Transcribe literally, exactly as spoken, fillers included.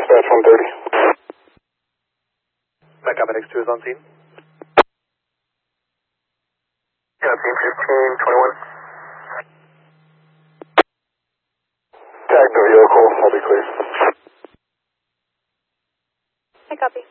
dispatch one thirty. Back up at X two is on scene. Yeah, team fifteen twenty-one. Tag no vehicle, I'll be clear. I copy.